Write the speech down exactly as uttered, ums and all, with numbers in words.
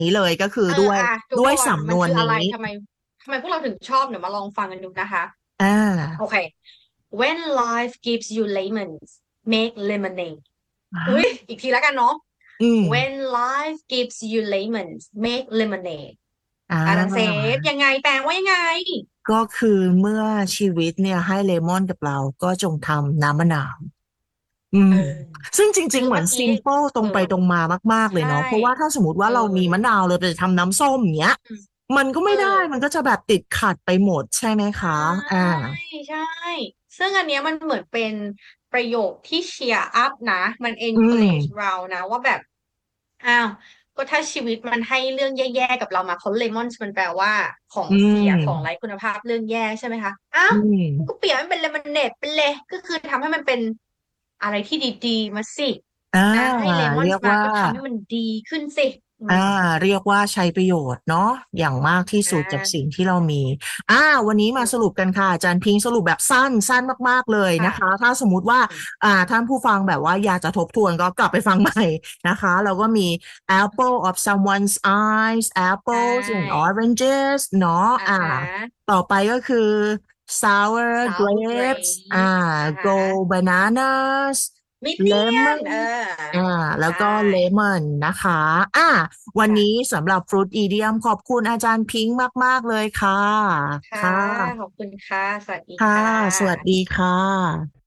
นี้เลยก็คือเออด้วยอ่ะทุกด้วยคนสำนมันคืออะไรวนนี้ทำไมทำไมพวกเราถึงชอบเดี๋ยวมาลองฟังกันดูนะคะอ่โอาเค when life gives you lemons make lemonade อุ้ยอ่าอีกทีแล้วกันเนาะอืม when life gives you lemons make lemonade อ่อาดังเซาฟยังไงแปลว่ายังไงก็คือเมื่อชีวิตเนี่ยให้เลมอนกับเราก็จงทำน้ำมะนาว อืมเออซึ่งจริงๆเหมือนคือเมื่อกี้ซิมเ l ิลตรเอองไปตรงมามากๆเลยใช่เนาะเพราะว่าถ้าสมมติเอว่าอเรามีมะนาวเลยไปทำน้ำส้มอย่างเงี้ยอืมมันก็เออไม่ได้มันก็จะแบบติดขัดไปหมดใช่ไหมใชคะอ่า่ใช่ซึ่งอันเนี้ยมันเหมือนเป็นประโยคที่เชียร์อัพนะมันอืม encourage เรานะว่าแบบอ้าวก็ถ้าชีวิตมันให้เรื่องแย่ๆกับเรามาเพราะเลมอนมันแปลว่าของอืเสียของไร้มคุณภาพเรื่องแย่ใช่ไหมคะอ้าวอืมมันก็เปลี่ยนมันเป็นเลมอนเนดไปเลยก็คือทำให้มันเป็นอะไรที่ดีๆมาสิอ่านะให้เลมอนเรียกว่ามาก็ทำให้มันดีขึ้นสิอือ่ามเรียกว่าใช้ประโยชน์เนาะอย่างมากที่อ่สุดจากสิ่งาที่เรามีอ่าวันนี้มาสรุปกันค่ะอาจารย์พิงค์สรุปแบบสั้นสั้นมากๆเลยค่ะนะคะถ้าสมมุติว่าอ่าท่านผู้ฟังแบบว่าอยากจะทบทวนก็กลับไปฟังใหม่นะคะแล้วก็มี apple of someone's eyes ใช apples and ่ oranges เนาะอ่าอ่าฮะต่อไปก็คือ sour sour grapes อ่า grapes อ่า go ฮะ bananas มิเลียน lemon เออ่าอแล้วใช่ก็เลมอนนะคะอ่าวันนี้ค่ะสำหรับฟรุตอีเดียมขอบคุณอาจารย์พิงค์มากๆเลยค่ะค่ะค่ะขอบคุณค่ะ สวัสดีค่ะค่สวัสะดีค่ะ